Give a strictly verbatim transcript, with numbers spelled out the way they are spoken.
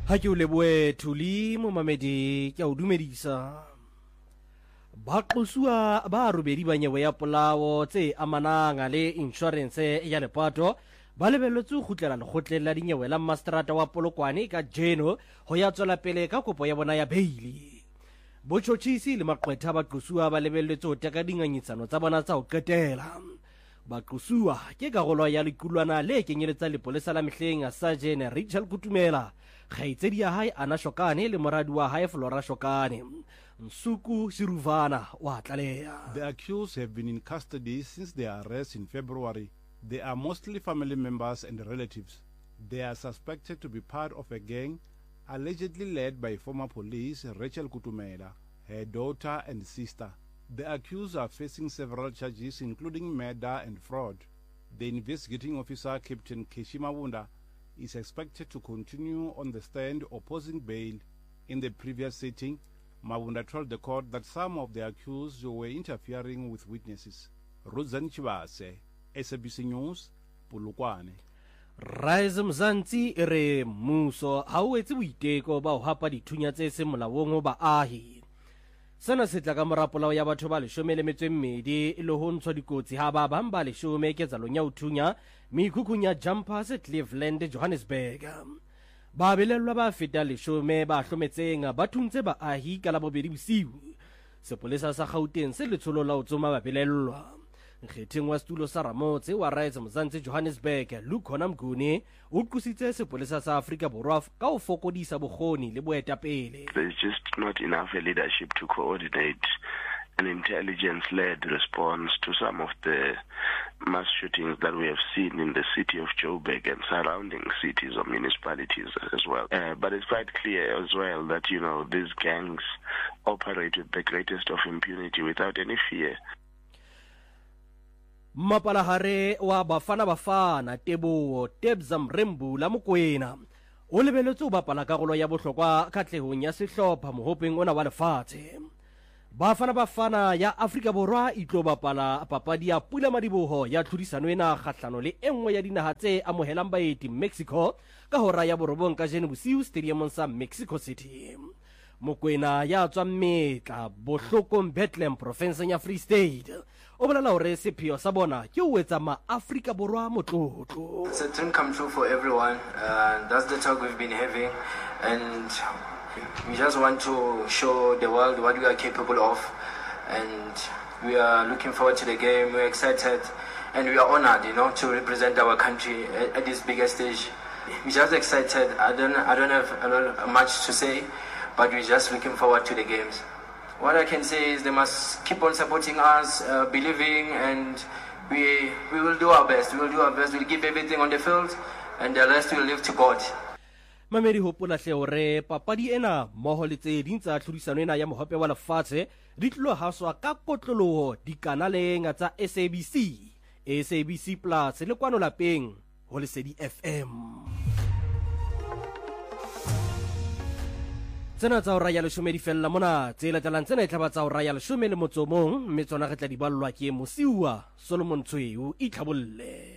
Ha ke o leboe Thuli momamedi ke a o dumedisa. Ba qosua ba robedi ba nyewe ya polao tse amanang le insurance ya lepato ba lebelletswe khutlela lekgotleng la dinyewe la Mastrata wa Polokwane ka Jeno ho ya tswela pele ka kopo ya bona ya beili. Botjhotjhisi le maqwetha ba qosua ba lebelletswe ho teka dinganyetsano tsa bona tsa ho qetela. Ba qosua ke karolo ya lekulwana le kenyeletsa lepolesa la mehleng a Sergeant Rachel Kutumela. Khaitsedi ya hae Ana Shokane le moradi wa hae Flora Shokane. Nsuku Siruvana wa tlaleha. The accused have been in custody since their arrest in February. They are mostly family members and relatives. They are suspected to be part of a gang allegedly led by former police Rachel Kutumela, her daughter and sister. The accused are facing several charges including murder and fraud. The investigating officer Captain Keshima Wunda is expected to continue on the stand opposing bail. In the previous sitting, Mawunda told the court that some of the accused were interfering with witnesses. Ruzan Chibase, S A B C News, Polokwane. Rise Mzansi ere muso ha o etse boiteko ba ho hapa dithunya tse se molaong ba ahi. Sena se tla ka morapolao ya batho ba leshome le metso e mmedi e le ho ntshwa dikotsi ha ba bang ba leshome ketsalong ya uthunya meikhukunya Jumpers Cleveland Johannesburg. Ba belellwa ba feta leshome ba hlometseng ba thuntse ba ahi ka la bobedi bosiu. Sepolesa sa Gauteng se letsholo la ho tsoma ba belellwa. Nkgetheng wa setulo sa Ramotse wa Rise Mzansi Johannesburg Lukhona Mguni o qositse sepolesa sa Afrika Borwa ka ho fokodisa bokgoni le boetapele. There's just not enough leadership to coordinate an intelligence-led response to some of the mass shootings that we have seen in the city of Joburg and surrounding cities or municipalities as well. Uh, but it's quite clear as well that, you know, these gangs operate with the greatest of impunity without any fear. Mapalahare wa Bafana Bafana Tebo Tebza Mrembu la Mokoena o lebelletswe ho bapala karolo ya bohlokwa katlehong ya sehlopha mohopeng ona wa lefatshe. Bafana Bafana ya Afrika Borwa e tlo bapala papadi ya Pula Madiboho ya tlhodisano ena kgahlano le enngwe ya dinaha tse amohelang baeti Mexico ka hora ya borobong ka jeno bosiu stadiumong sa Mexico City. Mokoena ya tswa metla bohlokong Bethlehem province ya Free State. O bolela hore sepheo sa bona ke ho etsa ma-Afrika Borwa motlotlo. It's a dream come true for everyone. Uh, that's the talk we've been having, and we just want to show the world what we are capable of, and we are looking forward to the game. We're excited and we are honored, you know, to represent our country at, at this bigger stage. We're just excited. I don't, I don't have a lot, much to say, but we're just looking forward to the games. What I can say is they must keep on supporting us, uh, believing, and we we will do our best. We will do our best. We'll give everything on the field, and the rest will leave to God. Mamedi hopola hle hore papadi ena mmoho le tse ding tsa tlhodisano ena ya mohope wa lefatshe di tlo haswa ka kotloloho dikanaleng tsa S A B C, S A B C Plus le kwano lapeng ho Lesedi F M. Tsena tsa hora ya leshome di fella mona tse latelang tsena e tla ba tsa hora ya leshome le motso mong mme tsona re tla di ballwa ke Mosiuwa Solomon Tshweu e tlhabolle.